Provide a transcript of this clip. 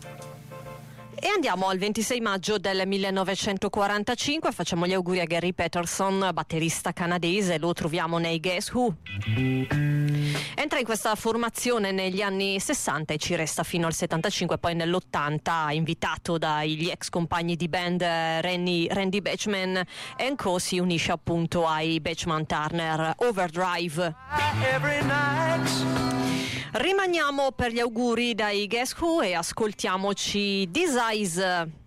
E andiamo al 26 maggio del 1945, facciamo gli auguri a Gary Patterson, batterista canadese, lo troviamo nei Guess Who. Entra in questa formazione negli anni 60 e ci resta fino al 75, poi nell'80, invitato dagli ex compagni di band Randy Bachman & Co, si unisce appunto ai Bachman Turner Overdrive. Rimaniamo per gli auguri dai Guess Who e ascoltiamoci This Eyes.